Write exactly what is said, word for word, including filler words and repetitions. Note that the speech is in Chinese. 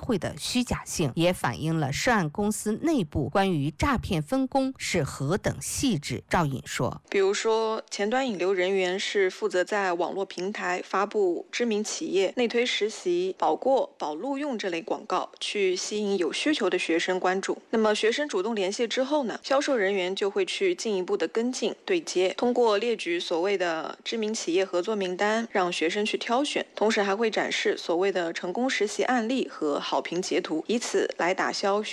贿的虚假性，也反映了涉案公司内部关于诈骗分工是何等细致。赵颖说， 比如说前端引流人员是负责在网络平台发布知名企业内推实习、保过、保录用这类广告，去吸引有需求的学生关注。那么学生主动联系之后呢，销售人员就会去进一步的跟进对接，通过列举所谓的知名企业合作名单，让学生去挑选，同时还会展示所谓的成功实习案例和好评截图，以此来打消学